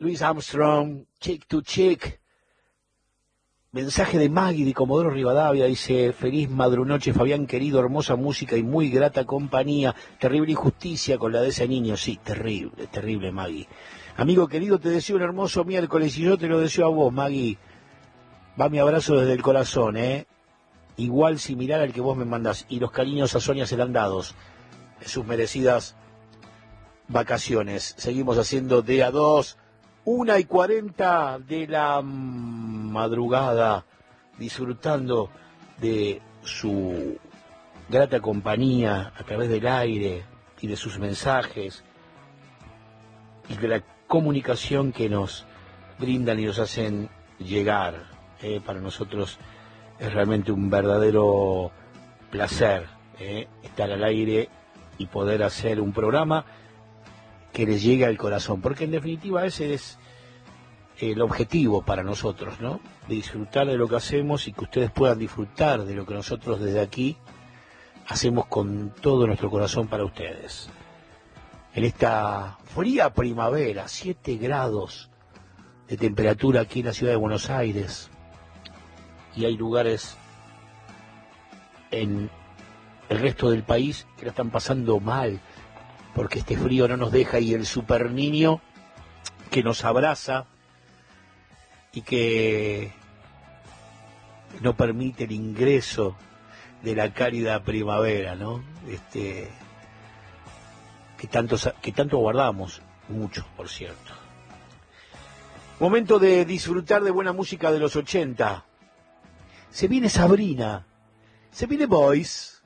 Louis Armstrong, Chick to Chick. Mensaje de Maggie de Comodoro Rivadavia, dice: feliz madrunoche, Fabián querido, hermosa música y muy grata compañía. Terrible injusticia con la de ese niño. Sí, terrible, terrible, Maggie. Amigo querido, te deseo un hermoso miércoles y yo te lo deseo a vos, Maggie. Va mi abrazo desde el corazón, igual similar al que vos me mandás. Y los cariños a Sonia serán dados en sus merecidas vacaciones. Seguimos haciendo de a dos, 1:40 de la madrugada, disfrutando de su grata compañía a través del aire y de sus mensajes y de la comunicación que nos brindan y nos hacen llegar. Para nosotros es realmente un verdadero placer estar al aire y poder hacer un programa que les llegue al corazón, porque en definitiva ese es el objetivo para nosotros, ¿no? De disfrutar de lo que hacemos y que ustedes puedan disfrutar de lo que nosotros desde aquí hacemos con todo nuestro corazón para ustedes. En esta fría primavera, 7 grados de temperatura aquí en la ciudad de Buenos Aires, y hay lugares en el resto del país que la están pasando mal, porque este frío no nos deja, y el super niño que nos abraza y que no permite el ingreso de la cálida primavera, ¿no? Que tanto guardamos, mucho, por cierto. Momento de disfrutar de buena música de los 80. Se viene Sabrina, se viene Boys.